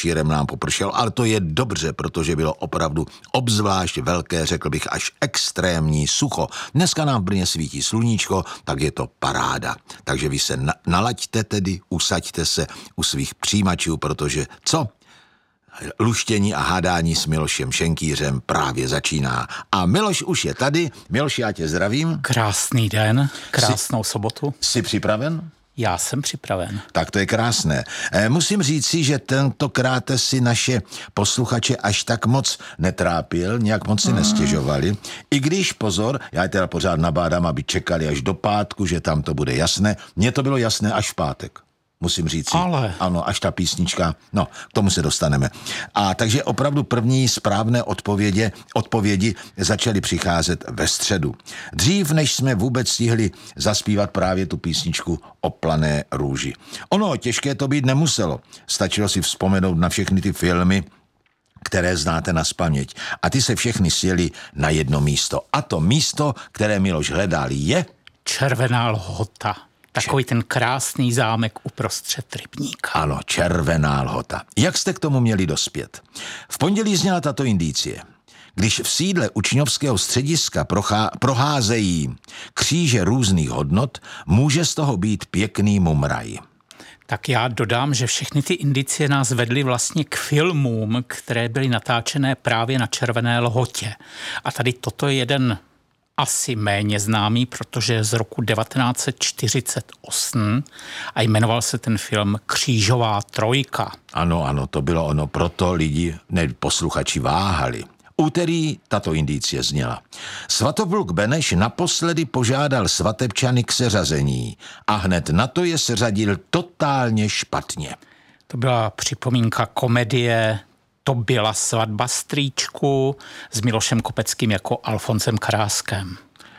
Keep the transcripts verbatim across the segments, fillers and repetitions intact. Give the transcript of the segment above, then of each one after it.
šírem nám popršelo, ale to je dobře, protože bylo opravdu obzvlášť velké, řekl bych až extrémní sucho. Dneska nám v Brně svítí sluníčko, tak je to paráda. Takže vy se na- nalaďte tedy, usaďte se u svých přijímačů, protože co? Luštění a hádání s Milošem Šenkýřem právě začíná. A Miloš už je tady. Miloš, já tě zdravím. Krásný den, krásnou jsi, sobotu. Jsi připraven? Já jsem připraven. Tak to je krásné. E, musím říct si, že tentokrát si naše posluchače až tak moc netrápil, nějak moc si mm. nestěžovali. I když, pozor, já je teda pořád nabádám, aby čekali až do pátku, že tam to bude jasné. Mně to bylo jasné až v pátek. Musím říct si. Ale. Ano, až ta písnička, no, k tomu se dostaneme. A takže opravdu první správné odpovědi, odpovědi začaly přicházet ve středu. Dřív, než jsme vůbec stihli zaspívat právě tu písničku O plané růži. Ono, těžké to být nemuselo. Stačilo si vzpomenout na všechny ty filmy, které znáte nazpaměť. A ty se všechny sjeli na jedno místo. A to místo, které Miloš hledal, je... Červená Lhota. Takový ten krásný zámek uprostřed rybníka. Ano, Červená Lhota. Jak jste k tomu měli dospět? V pondělí zněla tato indicie. Když v sídle učňovského střediska prochá, proházejí kříže různých hodnot, může z toho být pěkný mumraj. Tak já dodám, že všechny ty indicie nás vedly vlastně k filmům, které byly natáčené právě na Červené Lhotě. A tady toto je jeden asi méně známý, protože je z roku devatenáct set čtyřicet osm a jmenoval se ten film Křížová trojka. Ano, ano, to bylo ono, proto lidi, ne posluchači váhali. Úterý tato indicie zněla. Svatopluk Beneš naposledy požádal svatebčany k seřazení a hned na to je seřadil totálně špatně. To byla připomínka komedie To byla svatba strýčku s Milošem Kopeckým jako Alfonsem Karáskem.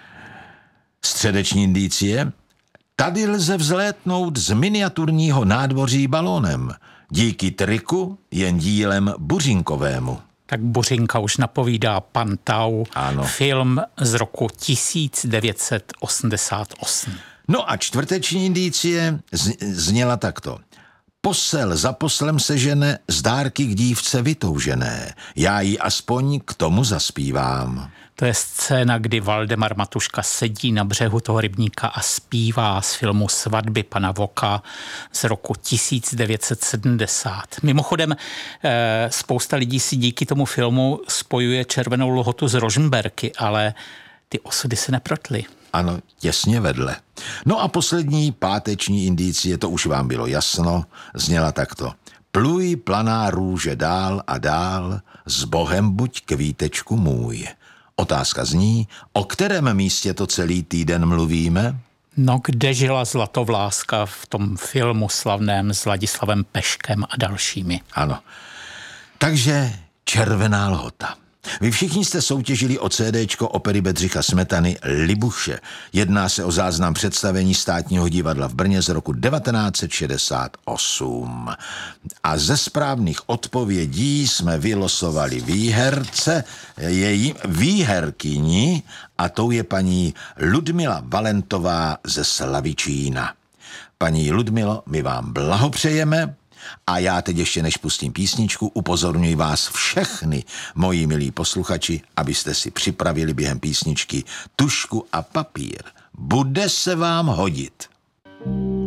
Středeční indicie. Tady lze vzlétnout z miniaturního nádvoří balónem. Díky triku jen dílem Buřinkovému. Tak Buřinka už napovídá Pan Tau, ano. Film z roku tisíc devět set osmdesát osm. No a čtvrteční indicie zněla takto. Posel za poslem sežene, z dárky k dívce vytoužené. Já ji aspoň k tomu zaspívám. To je scéna, kdy Valdemar Matuška sedí na břehu toho rybníka a zpívá z filmu Svatby pana Voka z roku tisíc devět set sedmdesát. Mimochodem, eh, spousta lidí si díky tomu filmu spojuje Červenou Lhotu s Rožmberky, ale ty osudy se neprotly. Ano, těsně vedle. No a poslední páteční indicie, to už vám bylo jasno, zněla takto. Pluj planá růže dál a dál, s Bohem buď kvítečku můj. Otázka zní, o kterém místě to celý týden mluvíme? No, kde žila Zlatovláska v tom filmu slavném s Ladislavem Peškem a dalšími. Ano. Takže Červená Lhota. Vy všichni jste soutěžili o CDčko opery Bedřicha Smetany Libuše. Jedná se o záznam představení Státního divadla v Brně z roku devatenáct set šedesát osm. A ze správných odpovědí jsme vylosovali výherce, její výherkyni, a tou je paní Ludmila Valentová ze Slavičína. Paní Ludmilo, my vám blahopřejeme. A já teď ještě než pustím písničku, upozorňuji vás všechny, moji milí posluchači, abyste si připravili během písničky tužku a papír. Bude se vám hodit.